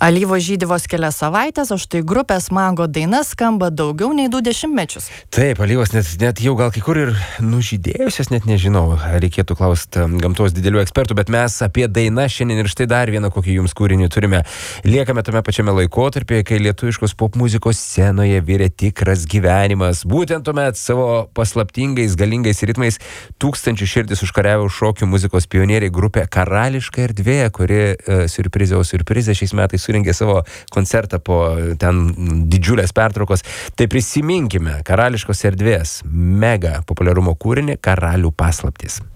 Alyvos žydi vos kelias savaitės, o štai grupės Mango daina skamba daugiau nei 20 mečius. Taip, alyvos net jau gal kai kur ir nužydėjusios, net nežinau, reikėtų klausti gamtos didelių ekspertų, bet mes apie dainą šiandien ir štai dar vieną kokį jums kūrinį turime. Liekame tame pačiame laikotarpyje, kai lietuviškos popmuzikos scenoje virė tikras gyvenimas. Būtent tuomet savo paslaptingais, galingais ritmais tūkstančių širdis užkariavo šokių muzikos pionieriai grupė Karališka erdvė, kuri siurprizė šiais metais surengė savo koncertą po ten didžiulės pertraukos. Tai prisiminkime Karališkos erdvės mega populiarumo kūrinį Karalių paslaptys.